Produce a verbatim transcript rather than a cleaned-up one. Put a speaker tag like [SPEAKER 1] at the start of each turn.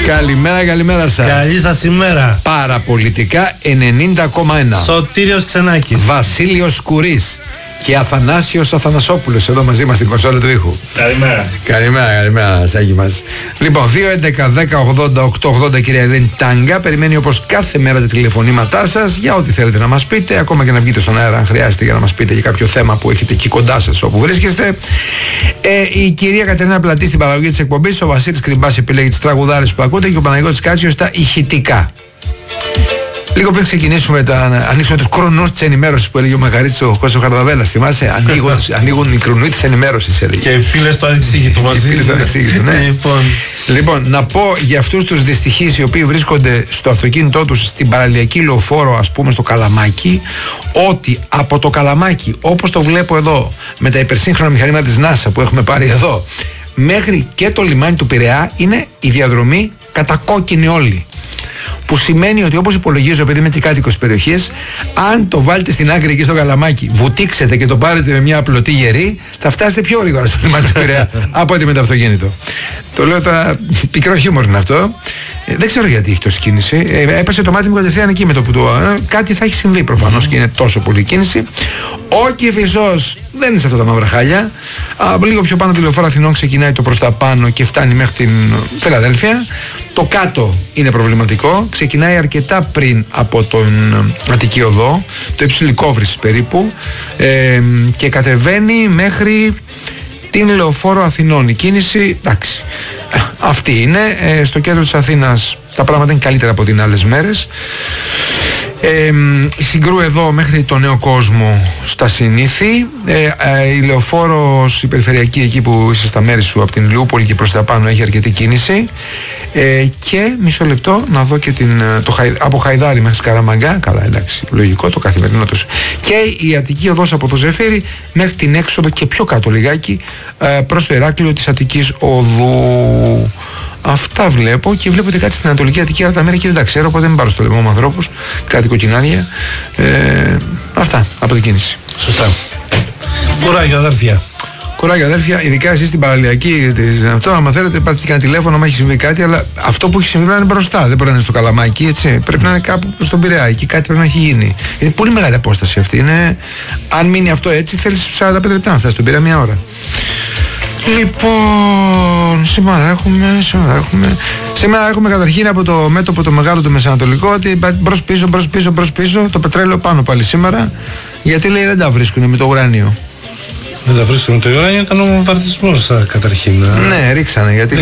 [SPEAKER 1] Καλημέρα, καλημέρα σας.
[SPEAKER 2] Καλή σας ημέρα.
[SPEAKER 1] Παραπολιτικά ενενήντα κόμμα ένα.
[SPEAKER 2] Σωτήριος Ξενάκης,
[SPEAKER 1] Βασίλειος Κουρής και Αθανάσιος Αθανασόπουλος εδώ μαζί μας στην κονσόλα του ήχου.
[SPEAKER 2] καλημέρα.
[SPEAKER 1] Καλημέρα, καλημέρα, Σάκη μας. Λοιπόν, δύο έντεκα δέκα ογδόντα οκτώ ογδόντα, κυρία Ελένη Τάγκα. Περιμένει όπως κάθε μέρα τα τηλεφωνήματά σας για ό,τι θέλετε να μας πείτε, ακόμα και να βγείτε στον αέρα αν χρειάζεται για να μας πείτε για κάποιο θέμα που έχετε εκεί κοντά σας όπου βρίσκεστε. Ε, η κυρία Κατερίνα Πλατή στην παραγωγή της εκπομπής, ο Βασίλης Κρυμπάς επιλέγει τις τραγουδάρες που ακούτε και ο Παναγιώτης Κάτσιος τα ηχητικά. Λίγο πριν ξεκινήσουμε, τα, ανοίξουμε τους κρονούς της ενημέρωσης που έλεγε ο Μακαρίτης ο Κώστας Χαρδαβέλλας. Θυμάσαι, ανοίγουν, ανοίγουν οι κρονοί της ενημέρωσης, έλεγε.
[SPEAKER 2] Και οι πύλες του ανεξήγητου μαζί.
[SPEAKER 1] Οι πύλες του ανεξήγητου, ναι.
[SPEAKER 2] Λοιπόν.
[SPEAKER 1] Λοιπόν, να πω για αυτούς τους δυστυχείς οι οποίοι βρίσκονται στο αυτοκίνητό τους στην παραλιακή λεωφόρο, ας πούμε στο Καλαμάκι, ότι από το Καλαμάκι, όπως το βλέπω εδώ, με τα υπερσύγχρονα μηχανήματα της NASA που έχουμε πάρει εδώ, μέχρι και το λιμάνι του Πειραιά είναι η διαδρομή κατακόκκινη όλη. Που σημαίνει ότι, όπως υπολογίζω, επειδή είμαι και κάτοικος περιοχής, αν το βάλετε στην άκρη εκεί στο Καλαμάκι, βουτήξετε και το πάρετε με μια απλωτή γερή, θα φτάσετε πιο γρήγορα στο λιμάνι του Πειραιά από ότι με το αυτοκίνητο. Το λέω τώρα, πικρό χιούμορ είναι αυτό. Ε, δεν ξέρω γιατί έχει τόση κίνηση. Ε, έπεσε το μάτι μου κατευθείαν εκεί με το που το. Ε, κάτι θα έχει συμβεί προφανώς και είναι τόσο πολύ κίνηση. Ο Κηφισός δεν είναι σε αυτά τα μαύρα χάλια. Α, λίγο πιο πάνω από τη λεωφόρο Αθηνών ξεκινάει το προς τα πάνω και φτάνει μέχρι την Φιλαδέλφια. Το κάτω είναι προβληματικό. Ξεκινάει αρκετά πριν από τον Αττική Οδό, το Υψηλικόβρησης περίπου, ε, και κατεβαίνει μέχρι την λεωφόρο Αθηνών. Η κίνηση, εντάξει, αυτή είναι. Ε, στο κέντρο της Αθήνας τα πράγματα είναι καλύτερα από την άλλες μέρες. Ε, η Συγκρού εδώ μέχρι το Νέο Κόσμο στα Συνήθη. Ε, ε, η λεωφόρος η περιφερειακή εκεί που είσαι στα μέρη σου από την Ηλιούπολη και προς τα πάνω έχει αρκετή κίνηση. Ε, και μισό λεπτό να δω και την, το Χαϊ, από Χαϊδάρι μέχρι Σκαραμαγκά. Καλά, εντάξει, λογικό το καθημερινό τους. Και η Αττική Οδός από το Ζεφύρι μέχρι την έξοδο και πιο κάτω λιγάκι ε, προς το Ηράκλειο της Αττικής Οδού. Αυτά βλέπω και βλέπετε κάτι στην Ανατολική Αττική, αλλά τα μέρη και δεν τα ξέρω, οπότε μην πάρω στο λαιμό με ανθρώπους, κάτι κοκκινάδια. Ε, αυτά από την κίνηση.
[SPEAKER 2] Σωστά. Κουράγιο, αδέρφια.
[SPEAKER 1] Κουράγιο, αδέρφια, ειδικά εσείς στην παραλιακή της. Αυτό, άμα θέλετε, πάρτε και ένα τηλέφωνο, άμα έχει συμβεί κάτι, αλλά αυτό που έχει συμβεί πρέπει να είναι μπροστά. Δεν μπορεί να είναι στο Καλαμάκι, έτσι. Πρέπει να είναι κάπου στον Πειραιά, εκεί κάτι πρέπει να έχει γίνει. Είναι πολύ μεγάλη απόσταση αυτή. Είναι, αν μείνει αυτό έτσι, θέλει σαράντα πέντε λεπτά να φτάσει στον Πειραιά, μια ώρα. Λοιπόν, σήμερα έχουμε, σήμερα έχουμε, σήμερα έχουμε καταρχήν από το μέτωπο το μεγάλο του Μεσανατολικό ότι μπρος πίσω, μπρος πίσω, μπρος πίσω, το πετρέλαιο πάνω πάλι σήμερα, γιατί λέει δεν τα βρίσκουν με το ουράνιο.
[SPEAKER 2] Δεν τα βρίσκουν με το ουράνιο, ήταν ο βομβαρδισμός καταρχήν.
[SPEAKER 1] Ναι, ρίξανε, γιατί